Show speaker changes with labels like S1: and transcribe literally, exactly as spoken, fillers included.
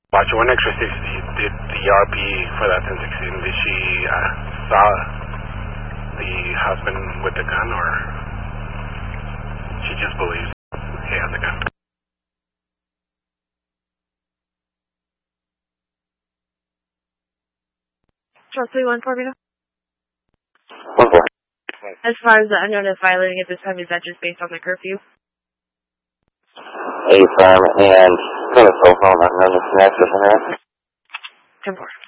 S1: Watch one extra sixty. Did the R P for that ten sixteen, did she uh, saw the husband with the gun, or she just believes he had the gun?
S2: Charles three one four, Vito.
S3: One four.
S2: As far as the unknown is violating at this time, is that just based on the curfew?
S3: A firm and got a cell phone, unknown is connected in there.
S2: ten four.